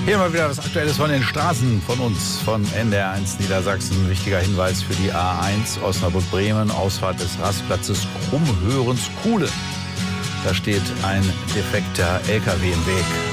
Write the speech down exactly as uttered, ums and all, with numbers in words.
Hier mal wieder was Aktuelles von den Straßen von uns, von N D R eins Niedersachsen. Wichtiger Hinweis für die A eins Osnabrück-Bremen, Ausfahrt des Rastplatzes Krummhörens-Kuhle. Da steht ein defekter L K W im Weg.